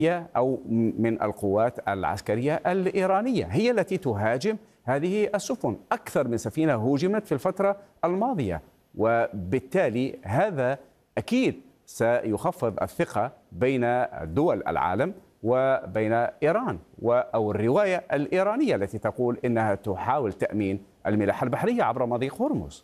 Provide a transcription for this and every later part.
أو من القوات العسكرية الإيرانية هي التي تهاجم هذه السفن. أكثر من سفينة هوجمت في الفترة الماضية، وبالتالي هذا أكيد سيخفض الثقة بين دول العالم وبين إيران أو الرواية الإيرانية التي تقول إنها تحاول تأمين الملاحة البحرية عبر مضيق هرمز.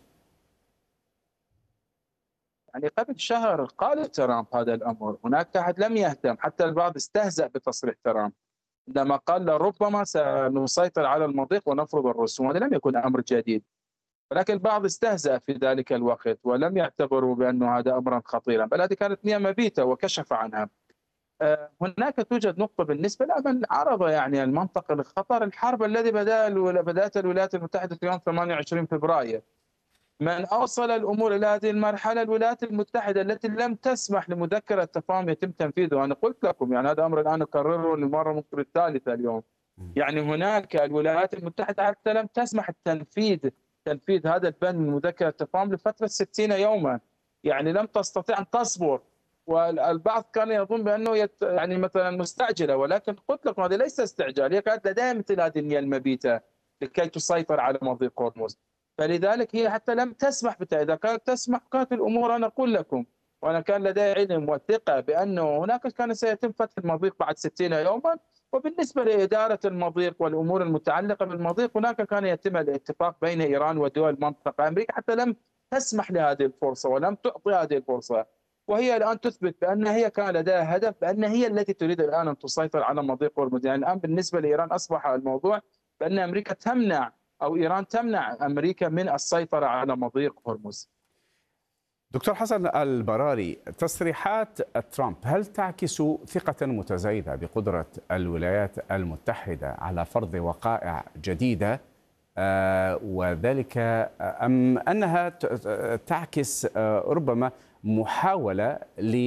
يعني قبل شهر قال ترامب هذا الأمر، هناك أحد لم يهتم، حتى البعض استهزأ بتصريح ترامب عندما قال لربما سنسيطر على المضيق ونفرض الرسوم. هذا لم يكن أمر جديد، ولكن البعض استهزأ في ذلك الوقت ولم يعتبروا بأن هذا أمرا خطيرا، بل هذه كانت نية مبيتة وكشف عنها. هناك توجد نقطة بالنسبة لمن عرض يعني المنطقة للخطر، الحرب الذي بدأت الولايات المتحدة في يوم 28 فبراير. من أوصل الأمور إلى هذه المرحلة الولايات المتحدة التي لم تسمح لمذكرة تفاهم يتم تنفيذه. أنا قلت لكم يعني هذا أمر الآن أكرره للمرة ممكن الثالثة اليوم. يعني هناك الولايات المتحدة حتى لم تسمح تنفيذ هذا البند من مذكرة التفاهم لفترة 60 يوما، يعني لم تستطيع أن تصبر. والبعض كان يظن بأنه يعني مثلا مستعجلة، ولكن قلت لكم هذا ليس استعجال، هي كانت لديها مثل هذه النية المبيتة لكي تسيطر على مضيق هرمز. فلذلك هي حتى لم تسمح إذا كانت تسمح كانت الأمور، أنا أقول لكم وأنا كان لدي علم وثقة بأنه هناك كان سيتم فتح المضيق بعد 60 يوما. وبالنسبة لإدارة المضيق والأمور المتعلقة بالمضيق هناك كان يتم الاتفاق بين إيران ودول المنطقة. أمريكا حتى لم تسمح لهذه الفرصة ولم تعطي هذه الفرصة، وهي الآن تثبت بأن هي كان لديها هدف، بأن هي التي تريد الآن أن تسيطر على مضيق هرمز. يعني الآن بالنسبة لإيران أصبح الموضوع بأن أمريكا تمنع أو إيران تمنع أمريكا من السيطرة على مضيق هرمز. دكتور حسن البراري، تصريحات ترامب هل تعكس ثقة متزايدة بقدرة الولايات المتحدة على فرض وقائع جديدة وذلك، أم أنها تعكس ربما محاولة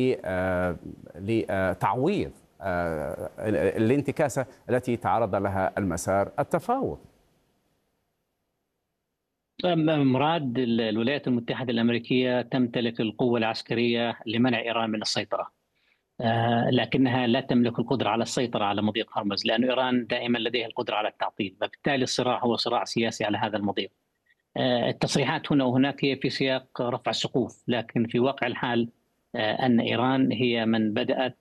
لتعويض الانتكاسة التي تعرض لها المسار التفاوض؟ مراد الولايات المتحدة الأمريكية تمتلك القوة العسكرية لمنع إيران من السيطرة، لكنها لا تملك القدرة على السيطرة على مضيق هرمز، لأن إيران دائما لديها القدرة على التعطيل، فبالتالي الصراع هو صراع سياسي على هذا المضيق. التصريحات هنا وهناك هي في سياق رفع السقوف، لكن في واقع الحال أن إيران هي من بدأت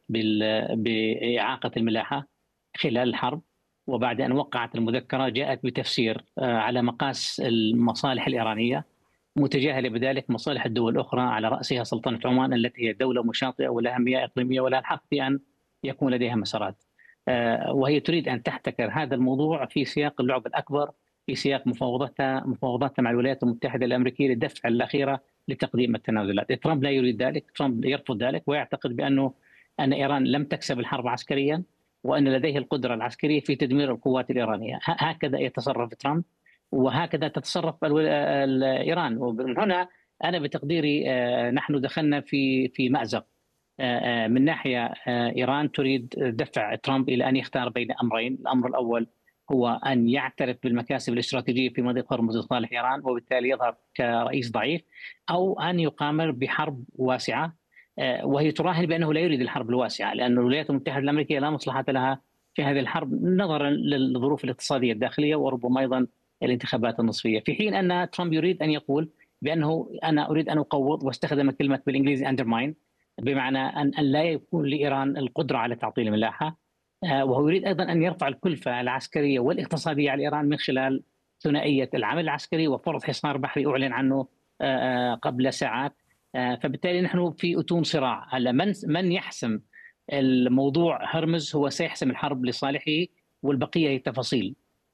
بإعاقة الملاحة خلال الحرب، وبعد أن وقعت المذكرة جاءت بتفسير على مقاس المصالح الإيرانية، متجاهلة بذلك مصالح الدول الأخرى على رأسها سلطنة عمان التي هي دولة مشاطئة ولها مياه إقليمية ولها الحق في أن يكون لديها مسارات، وهي تريد أن تحتكر هذا الموضوع في سياق اللعب الأكبر، في سياق مفاوضاتها مع الولايات المتحدة الأمريكية لدفع الأخيرة لتقديم التنازلات. ترامب لا يريد ذلك، ترامب يرفض ذلك ويعتقد أن إيران لم تكسب الحرب عسكريا، وأن لديه القدرة العسكرية في تدمير القوات الإيرانية. هكذا يتصرف ترامب وهكذا تتصرف إيران. ومن هنا أنا بتقديري نحن دخلنا في مأزق. من ناحية إيران تريد دفع ترامب إلى أن يختار بين أمرين، الأمر الأول هو أن يعترف بالمكاسب الاستراتيجية في مضيق هرمز لصالح إيران وبالتالي يظهر كرئيس ضعيف، أو أن يقامر بحرب واسعة، وهي تراهن بأنه لا يريد الحرب الواسعة، لأن الولايات المتحدة الأمريكية لا مصلحة لها في هذه الحرب نظرا للظروف الاقتصادية الداخلية وربما أيضا الانتخابات النصفية، في حين أن ترامب يريد أن يقول بأنه أنا أريد أن أقوض، واستخدم كلمة بالإنجليزي undermine، بمعنى أن لا يكون لإيران القدرة على تعطيل الملاحة، وهو يريد أيضا أن يرفع الكلفة العسكرية والاقتصادية على إيران من خلال ثنائية العمل العسكري وفرض حصار بحري أعلن عنه قبل ساعات. فبالتالي نحن في أتون صراع على من يحسم الموضوع. هرمز هو سيحسم الحرب لصالحه والبقية هي تفاصيل.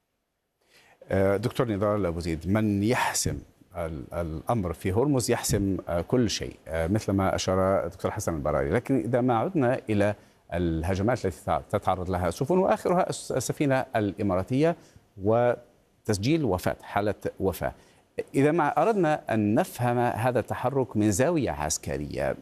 دكتور نضال أبو زيد، من يحسم الأمر في هرمز يحسم كل شيء مثل ما أشار دكتور حسن البراري، لكن إذا ما عدنا إلى الهجمات التي تتعرض لها السفن وآخرها السفينة الإماراتية وتسجيل وفاة، حالة وفاة، إذا ما أردنا أن نفهم هذا التحرك من زاوية عسكرية،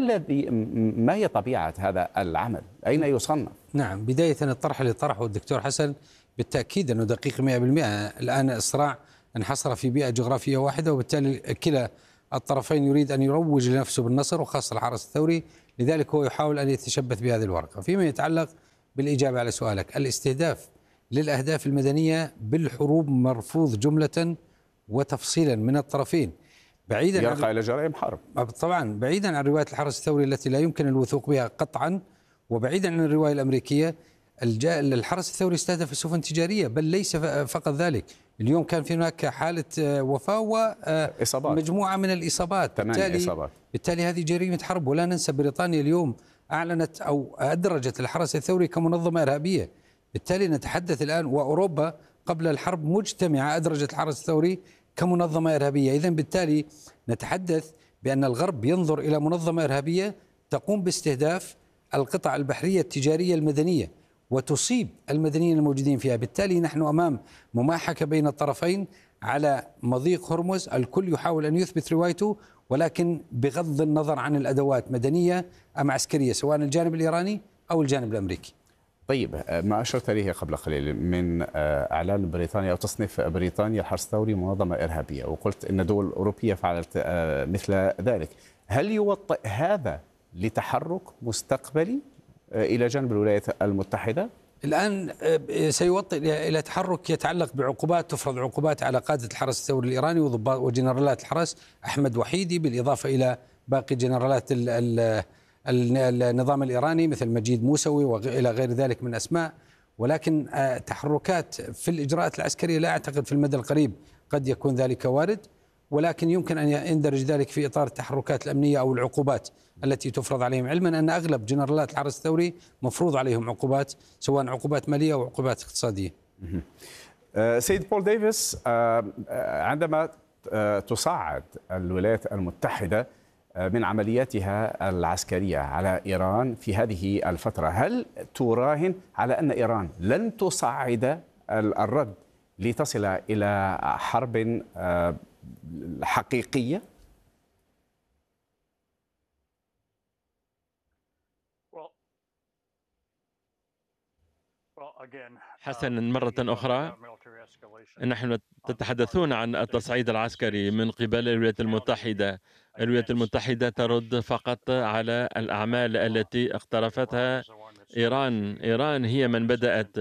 ما هي طبيعة هذا العمل؟ أين يصنف؟ نعم، بداية الطرح اللي طرحه الدكتور حسن بالتأكيد أنه دقيق 100%. الآن الصراع انحصر في بيئة جغرافية واحدة، وبالتالي كلا الطرفين يريد أن يروج لنفسه بالنصر، وخاصة الحرس الثوري لذلك هو يحاول أن يتشبث بهذه الورقة. فيما يتعلق بالإجابة على سؤالك، الاستهداف للأهداف المدنية بالحروب مرفوض جملة وتفصيلا من الطرفين، بعيدا يرقى إلى جرائم حرب. طبعا بعيدا عن رواية الحرس الثوري التي لا يمكن الوثوق بها قطعا، وبعيدا عن الرواية الأمريكية. الحرس الثوري استهدف السفن التجارية، بل ليس فقط ذلك، اليوم كان في هناك حالة وفاة ومجموعة من الإصابات. بالتالي هذه جريمة حرب. ولا ننسى بريطانيا اليوم أعلنت أو أدرجت الحرس الثوري كمنظمة إرهابية. بالتالي نتحدث الآن، وأوروبا قبل الحرب مجتمعة أدرجت الحرس الثوري كمنظمة إرهابية. إذن بالتالي نتحدث بأن الغرب ينظر إلى منظمة إرهابية تقوم باستهداف القطع البحرية التجارية المدنية وتصيب المدنيين الموجودين فيها. بالتالي نحن أمام مماحكة بين الطرفين على مضيق هرمز، الكل يحاول أن يثبت روايته، ولكن بغض النظر عن الأدوات مدنية أم عسكرية، سواء الجانب الإيراني أو الجانب الأمريكي. طيب، ما أشرت إليه قبل قليل من إعلان بريطانيا أو تصنيف بريطانيا الحرس الثوري منظمة إرهابية، وقلت أن دول أوروبية فعلت مثل ذلك. هل يوطئ هذا لتحرك مستقبلي إلى جانب الولايات المتحدة؟ الآن سيوطئ إلى تحرك يتعلق بعقوبات، تفرض عقوبات على قادة الحرس الثوري الإيراني وضباط وجنرالات الحرس، أحمد وحيدي، بالإضافة إلى باقي جنرالات النظام الإيراني مثل مجيد موسوي وإلى غير ذلك من أسماء. ولكن تحركات في الإجراءات العسكرية لا أعتقد في المدى القريب قد يكون ذلك وارد، ولكن يمكن أن يندرج ذلك في إطار التحركات الأمنية أو العقوبات التي تفرض عليهم، علما أن أغلب جنرالات الحرس الثوري مفروض عليهم عقوبات، سواء عقوبات مالية أو عقوبات اقتصادية. سيد بول ديفيس، عندما تصعد الولايات المتحدة من عملياتها العسكرية على إيران في هذه الفترة، هل تراهن على أن إيران لن تصعد الرد لتصل إلى حرب حقيقية؟ حسنا، مرة أخرى نحن تتحدثون عن التصعيد العسكري من قبل الولايات المتحدة. الولايات المتحدة ترد فقط على الأعمال التي اقترفتها إيران. إيران هي من بدأت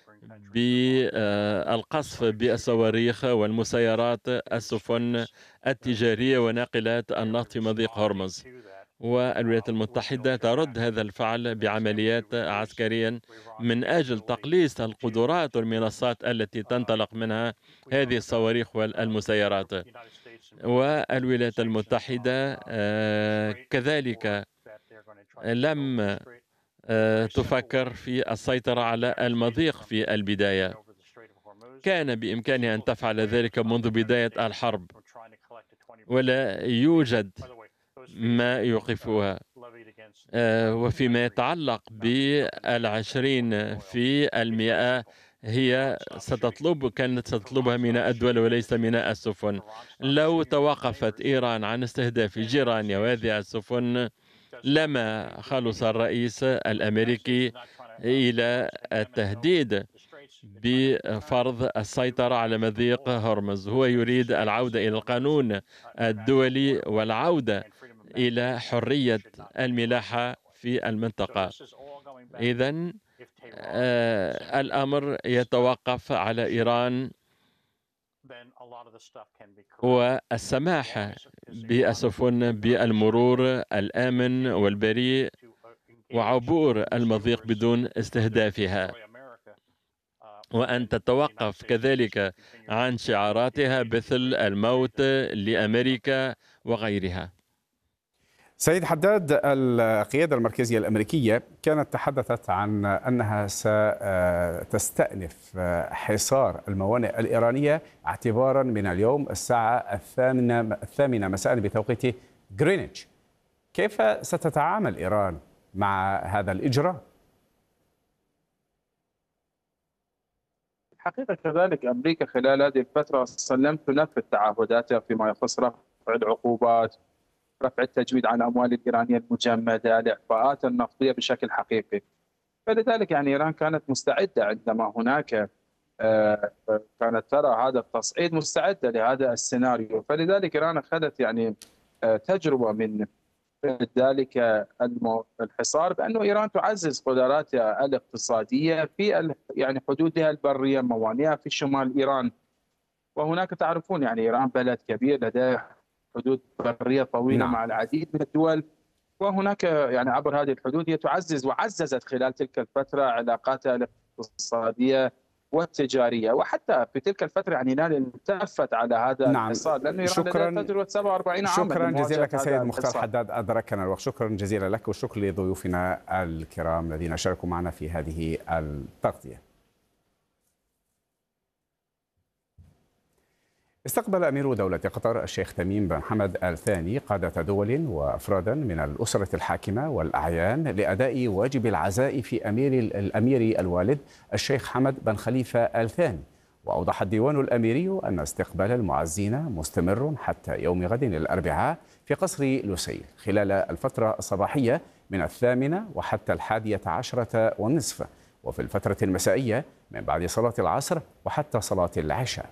بالقصف بالصواريخ والمسيرات السفن التجارية وناقلات النفط في مضيق هرمز، والولايات المتحدة ترد هذا الفعل بعمليات عسكرية من أجل تقليص القدرات والمنصات التي تنطلق منها هذه الصواريخ والمسيرات. والولايات المتحدة كذلك لم تفكر في السيطرة على المضيق في البداية. كان بإمكانها أن تفعل ذلك منذ بداية الحرب، ولا يوجد ما يوقفها. وفيما يتعلق بالعشرين في المئة، هي كانت ستطلبها من الدول وليس من السفن. لو توقفت إيران عن استهداف جيرانها وهذه السفن لما خلص الرئيس الأمريكي إلى التهديد بفرض السيطرة على مضيق هرمز. هو يريد العودة إلى القانون الدولي والعودة إلى حرية الملاحة في المنطقة. إذن الأمر يتوقف على إيران والسماح بالسفن بالمرور الآمن والبريء وعبور المضيق بدون استهدافها، وأن تتوقف كذلك عن شعاراتها مثل الموت لأمريكا وغيرها. سيد حداد، القيادة المركزية الأمريكية كانت تحدثت عن أنها ستستأنف حصار الموانئ الإيرانية اعتبارا من اليوم الساعة 8 مساء بتوقيت غرينتش. كيف ستتعامل إيران مع هذا الإجراء؟ حقيقة كذلك أمريكا خلال هذه الفترة لم تنفذ تعهداتها فيما يخص رفع العقوبات، رفع التجويد عن الأموال الإيرانية المجمدة، الإعفاءات النفطية بشكل حقيقي. فلذلك إيران كانت مستعدة عندما هناك كانت ترى هذا التصعيد، مستعدة لهذا السيناريو. فلذلك إيران أخذت تجربة من ذلك الحصار بأن إيران تعزز قدراتها الاقتصادية في يعني حدودها البرية، موانئها في شمال إيران. وهناك تعرفون يعني إيران بلد كبير لديه حدود برية طويلة مع العديد من الدول، وهناك يعني عبر هذه الحدود هي تعزز وعززت خلال تلك الفترة علاقاتها الاقتصادية والتجارية. وحتى في تلك الفترة يعني التفت على هذا الحصار، لأن إيران لديها تجربة 47 عاما. شكرا جزيلا لك سيد مختار حداد، أدركنا الوقت. شكرا جزيلا لك، والشكر لضيوفنا الكرام الذين شاركوا معنا في هذه التغطية. استقبل أمير دولة قطر الشيخ تميم بن حمد آل ثاني قادة دول وأفرادا من الأسرة الحاكمة والأعيان لأداء واجب العزاء في الأمير الوالد الشيخ حمد بن خليفة آل ثاني. وأوضح الديوان الأميري أن استقبال المعزين مستمر حتى يوم غد الأربعاء في قصر لوسيل خلال الفترة الصباحية من 8 وحتى 11:30، وفي الفترة المسائية من بعد صلاة العصر وحتى صلاة العشاء.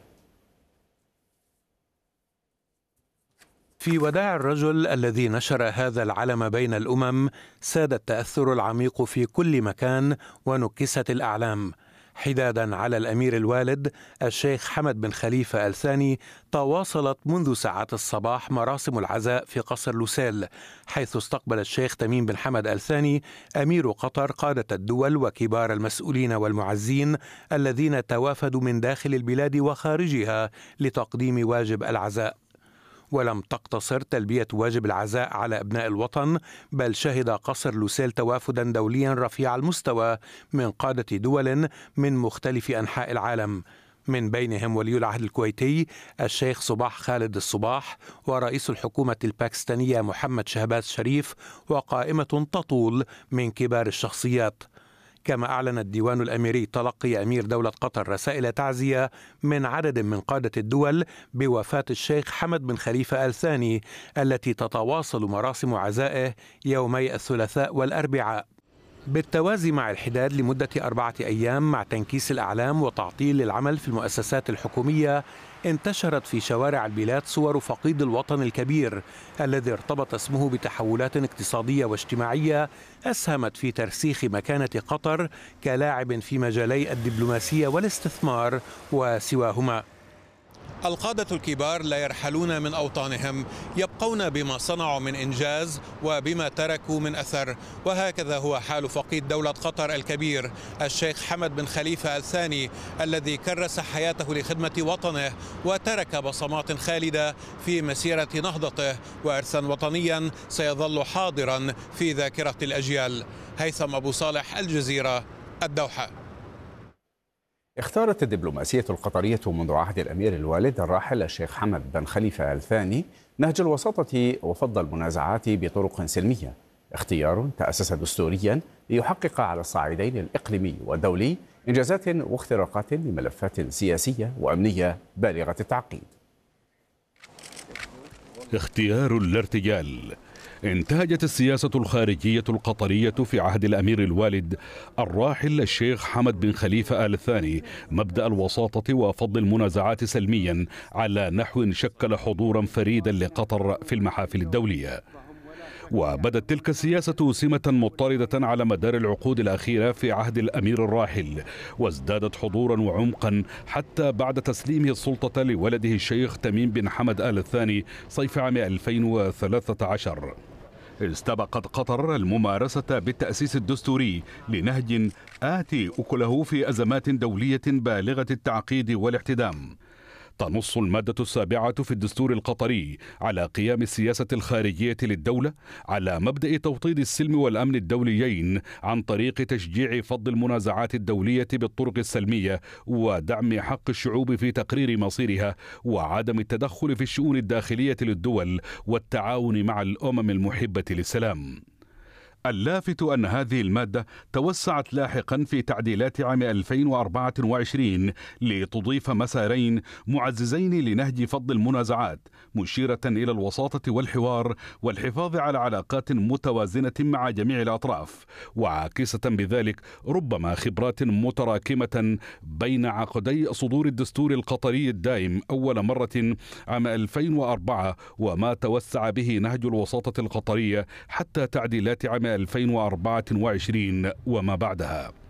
في وداع الرجل الذي نشر هذا العلم بين الأمم ساد التأثر العميق في كل مكان ونكست الأعلام. حدادا على الأمير الوالد الشيخ حمد بن خليفة آل ثاني، تواصلت منذ ساعات الصباح مراسم العزاء في قصر لوسيل، حيث استقبل الشيخ تميم بن حمد آل ثاني أمير قطر قادة الدول وكبار المسؤولين والمعزين الذين توافدوا من داخل البلاد وخارجها لتقديم واجب العزاء. ولم تقتصر تلبية واجب العزاء على أبناء الوطن، بل شهد قصر لوسيل توافدا دوليا رفيع المستوى من قادة دول من مختلف أنحاء العالم، من بينهم ولي العهد الكويتي الشيخ صباح خالد الصباح، ورئيس الحكومة الباكستانية محمد شهباز شريف، وقائمة تطول من كبار الشخصيات. كما أعلن الديوان الأميري تلقي أمير دولة قطر رسائل تعزية من عدد من قادة الدول بوفاة الشيخ حمد بن خليفة آل ثاني، التي تتواصل مراسم عزائه يومي الثلاثاء والأربعاء، بالتوازي مع الحداد لمدة 4 أيام مع تنكيس الأعلام وتعطيل العمل في المؤسسات الحكومية. انتشرت في شوارع البلاد صور فقيد الوطن الكبير الذي ارتبط اسمه بتحولات اقتصادية واجتماعية أسهمت في ترسيخ مكانة قطر كلاعب في مجالي الدبلوماسية والاستثمار وسواهما. القادة الكبار لا يرحلون من أوطانهم، يبقون بما صنعوا من إنجاز وبما تركوا من أثر، وهكذا هو حال فقيد دولة قطر الكبير الشيخ حمد بن خليفة آل ثاني، الذي كرس حياته لخدمة وطنه وترك بصمات خالدة في مسيرة نهضته وإرثا وطنيا سيظل حاضرا في ذاكرة الأجيال. هيثم أبو صالح، الجزيرة، الدوحة. اختارت الدبلوماسية القطرية منذ عهد الأمير الوالد الراحل الشيخ حمد بن خليفة آل ثاني نهج الوساطة وفض المنازعات بطرق سلمية، اختيار تأسس دستوريا ليحقق على الصعيدين الإقليمي والدولي إنجازات واختراقات لملفات سياسية وأمنية بالغة التعقيد. اختيار لا ارتجال. انتهجت السياسة الخارجية القطرية في عهد الأمير الوالد الراحل الشيخ حمد بن خليفة آل ثاني مبدأ الوساطة وفض المنازعات سلميا على نحو شكل حضورا فريدا لقطر في المحافل الدولية. وبدت تلك السياسة سمة مضطردة على مدار العقود الأخيرة في عهد الأمير الراحل، وازدادت حضورا وعمقا حتى بعد تسليمه السلطة لولده الشيخ تميم بن حمد آل ثاني صيف عام 2013. استبقت قطر الممارسة بالتأسيس الدستوري لنهج آتي أكله في أزمات دولية بالغة التعقيد والاحتدام. تنص المادة 7 في الدستور القطري على قيام السياسة الخارجية للدولة على مبدأ توطيد السلم والأمن الدوليين عن طريق تشجيع فض المنازعات الدولية بالطرق السلمية ودعم حق الشعوب في تقرير مصيرها وعدم التدخل في الشؤون الداخلية للدول والتعاون مع الأمم المحبة للسلام. اللافت أن هذه المادة توسعت لاحقا في تعديلات عام 2024 لتضيف مسارين معززين لنهج فض المنازعات، مشيرة إلى الوساطة والحوار والحفاظ على علاقات متوازنة مع جميع الأطراف، وعاكسة بذلك ربما خبرات متراكمة بين عقدي صدور الدستور القطري الدائم أول مرة عام 2004 وما توسع به نهج الوساطة القطرية حتى تعديلات عام 2024 وما بعدها.